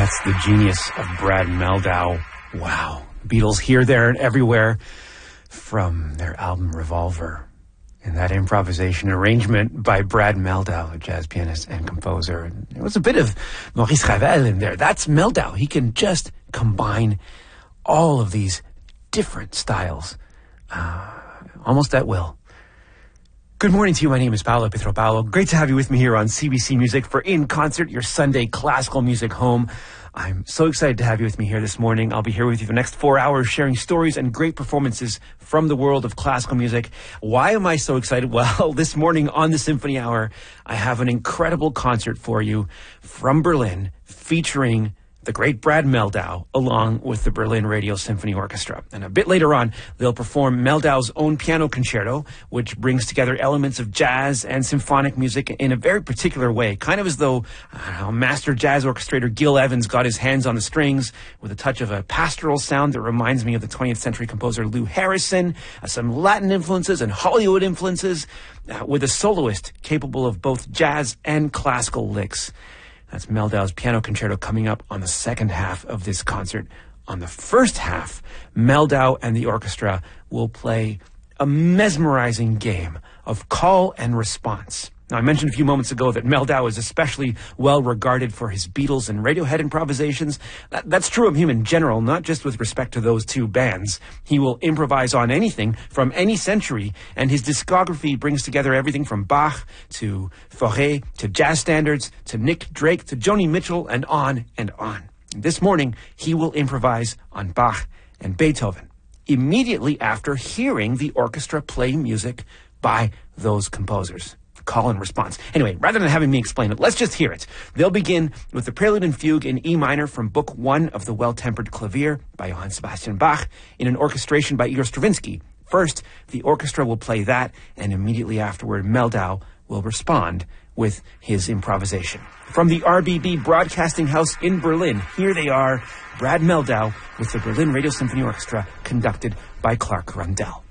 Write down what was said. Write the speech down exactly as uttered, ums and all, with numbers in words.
That's the genius of Brad Mehldau. Wow. Beatles here, there, and everywhere from their album Revolver. And that improvisation arrangement by Brad Mehldau, a jazz pianist and composer. There was a bit of Maurice Ravel in there. That's Mehldau. He can just combine all of these different styles uh, almost at will. Good morning to you. My name is Paolo Pietropalo. Great to have you with me here on C B C Music for In Concert, your Sunday classical music home. I'm so excited to have you with me here this morning. I'll be here with you the next four hours sharing stories and great performances from the world of classical music. Why am I so excited? Well, this morning on the Symphony Hour, I have an incredible concert for you from Berlin featuring the great Brad Mehldau, along with the Berlin Radio Symphony Orchestra. And a bit later on, they'll perform Mehldau's own piano concerto, which brings together elements of jazz and symphonic music in a very particular way, kind of as though I don't know, master jazz orchestrator Gil Evans got his hands on the strings with a touch of a pastoral sound that reminds me of the twentieth century composer Lou Harrison, uh, some Latin influences and Hollywood influences, uh, with a soloist capable of both jazz and classical licks. That's Mehldau's piano concerto coming up on the second half of this concert. On the first half, Mehldau and the orchestra will play a mesmerizing game of call and response. Now, I mentioned a few moments ago that Mehldau is especially well regarded for his Beatles and Radiohead improvisations. That, that's true of him in general, not just with respect to those two bands. He will improvise on anything from any century, and his discography brings together everything from Bach to Fauré to jazz standards to Nick Drake to Joni Mitchell and on and on. This morning, he will improvise on Bach and Beethoven immediately after hearing the orchestra play music by those composers. Call and response. Anyway, rather than having me explain it, let's just hear it. They'll begin with the Prelude and Fugue in E minor from Book One of the Well-Tempered Clavier by Johann Sebastian Bach in an orchestration by Igor Stravinsky. First, the orchestra will play that, and immediately afterward, Mehldau will respond with his improvisation. From the R B B Broadcasting House in Berlin, here they are, Brad Mehldau with the Berlin Radio Symphony Orchestra, conducted by Clark Rundell.